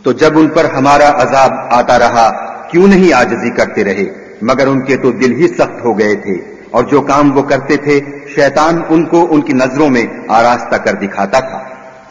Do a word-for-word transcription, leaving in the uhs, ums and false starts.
तो जब उन पर हमारा अजाब आता रहा क्यों नहीं आजिज़ी करते रहे, मगर उनके तो दिल ही सख्त हो गए थे और जो काम वो करते थे शैतान उनको उनकी नजरों में आरास्ता कर दिखाता था।